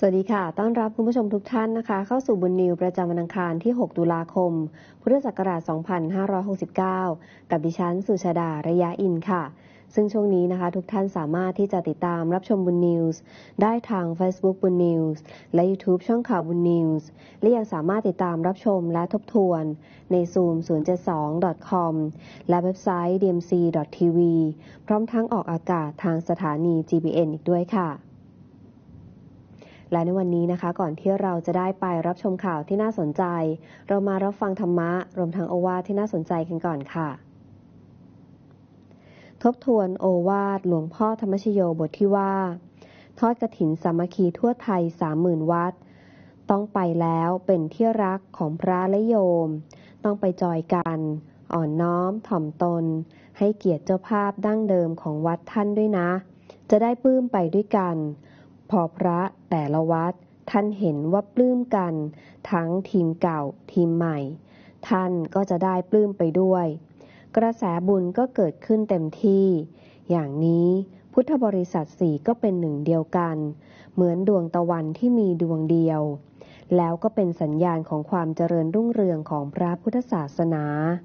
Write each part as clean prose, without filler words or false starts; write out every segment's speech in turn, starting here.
สวัสดีค่ะต้อนรับคุณผู้ชมทุกท่านนะคะเข้าสู่บุญนิวประจำวันอังคารที่ 6 ตุลาคม พุทธศักราช 2569 กับดิฉันสุชาดา ระยะอินค่ะ ซึ่งช่วงนี้นะคะทุกท่านสามารถที่จะติดตามรับชมบุญนิวส์ได้ทาง Facebook บุญนิวส์และ YouTube ช่องข่าวบุญนิวส์และยังสามารถติดตามรับชมและทบทวนใน Zoom 072.com และเว็บไซต์ dmc.tv พร้อมทั้งออกอากาศทางสถานี GBN อีกด้วยค่ะและในวันนี้นะคะก่อนที่เราจะได้ไปรับชมข่าวที่น่าสนใจเรามารับฟังธรรมะรวมทั้งโอวาทที่น่าสนใจกันก่อนค่ะทบทวนโอวาทหลวงพ่อธรรมชโยบทที่ว่าทอดกฐินสามัคคีทั่วไทย 30,000 วัดต้องไปแล้วเป็นที่รักของพระและโยมต้องไปจอยกันอ่อนน้อมถ่อมตนให้เกียรติเจ้าภาพดั้งเดิมของวัดท่านด้วยนะจะได้ปลื้มไปด้วยกันพอพระแต่ละวัดท่านเห็นว่าปลื้มกันทั้งทีมเก่าทีมใหม่ท่านก็จะได้ปลื้มไปด้วยกระแสบุญก็เกิดขึ้นเต็มที่อย่างนี้พุทธบริษัทสี่ก็เป็นหนึ่งเดียวกันเหมือนดวงตะวันที่มีดวงเดียวแล้วก็เป็นสัญญาณของความเจริญรุ่งเรืองของพระพุทธศาสนา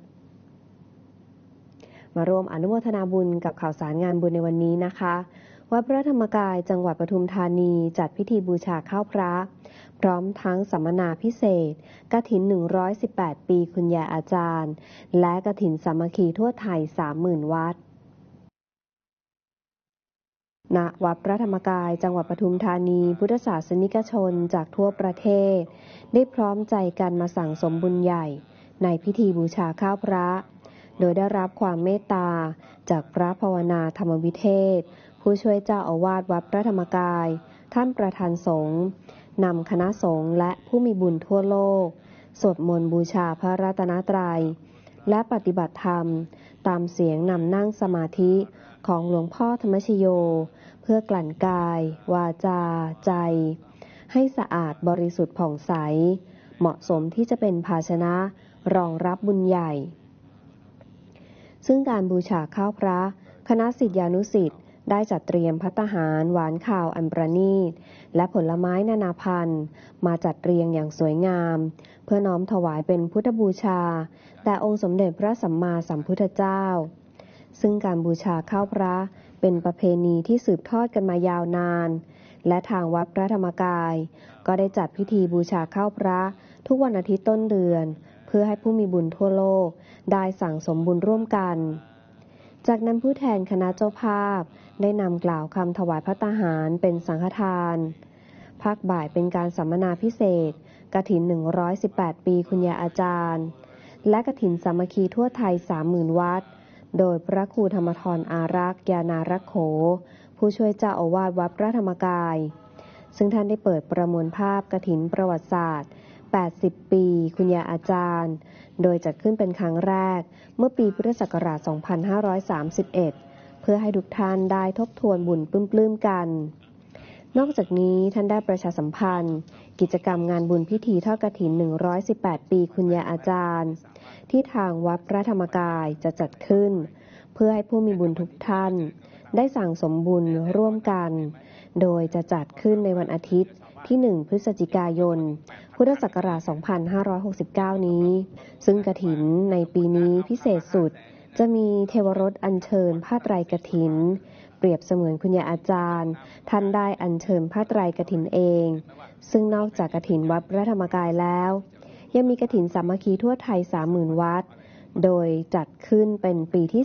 มาร่วมอนุโมทนาบุญกับข่าวสารงานบุญในวันนี้นะคะวัดพระธรรมกายจังหวัดปทุมธานีจัดพิธีบูชาข้าวพระพร้อมทั้งสัมมนาพิเศษกฐิน118 ปีคุณยายอาจารย์และกฐินสามัคคีทั่วไทย 30,000 วัดณวัดพระธรรมกายจังหวัดปทุมธานีพุทธศาสนิกชนจากทั่วประเทศได้พร้อมใจกันมาสั่งสมบุญใหญ่ในพิธีบูชาข้าวพระโดยได้รับความเมตตาจากพระภาวนาธรรมวิเทศผู้ช่วยเจ้าอาวาสวัดพระธรรมกายท่านประธานสงฆ์นำคณะสงฆ์และผู้มีบุญทั่วโลกสวดมนต์บูชาพระรัตนตรัยและปฏิบัติธรรมตามเสียงนำนั่งสมาธิของหลวงพ่อธรรมชโยเพื่อกลั่นกายวาจาใจให้สะอาดบริสุทธิ์ผ่องใสเหมาะสมที่จะเป็นภาชนะรองรับบุญใหญ่ซึ่งการบูชาข้าวพระคณะศิษยานุศิษย์ได้จัดเตรียมภัตตาหารหวานข้าวอันประณีตและผลไม้นานาพันธุ์มาจัดเรียงอย่างสวยงามเพื่อน้อมถวายเป็นพุทธบูชาแด่องค์สมเด็จพระสัมมาสัมพุทธเจ้าซึ่งการบูชาข้าวพระเป็นประเพณีที่สืบทอดกันมายาวนานและทางวัดพระธรรมกายก็ได้จัดพิธีบูชาข้าวพระทุกวันอาทิตย์ต้นเดือนเพื่อให้ผู้มีบุญทั่วโลกได้สั่งสมบุญร่วมกันจากนั้นผู้แทนคณะเจ้าภาพได้นำกล่าวคำถวายภัตตาหารเป็นสังฆทานภาคบ่ายเป็นการสัมมนาพิเศษกฐิน118 ปีคุณยายอาจารย์และกฐินสามัคคีทั่วไทย 30,000 วัดโดยพระครูธรรมธรอารักษ์ยานารักโขผู้ช่วยเจ้าอาวาสวัดพระธรรมกายซึ่งท่านได้เปิดประมวลภาพกฐินประวัติศาสตร์80 ปีคุณยายอาจารย์โดยจัดขึ้นเป็นครั้งแรกเมื่อปีพุทธศักราช 2531 เพื่อให้ทุกท่านได้ทบทวนบุญปลื้มๆกันนอกจากนี้ท่านได้ประชาสัมพันธ์กิจกรรมงานบุญพิธีทอดกฐิน118 ปีคุณยายอาจารย์ที่ทางวัดพระธรรมกายจะจัดขึ้นเพื่อให้ผู้มีบุญทุกท่านได้สั่งสมบุญร่วมกันโดยจะจัดขึ้นในวันอาทิตย์ที่ 1 พฤศจิกายน พุทธศักราช 2569 นี้ซึ่งกฐินในปีนี้พิเศษสุดจะมีเทวรสอัญเชิญผ้าไตรกฐินเปรียบเสมือนคุณยายอาจารย์ท่านได้อัญเชิญผ้าไตรกฐินเองซึ่งนอกจากกฐินวัดพระธรรมกายแล้วยังมีกฐินสามัคคีทั่วไทย 30,000 วัดโดยจัดขึ้นเป็นปีที่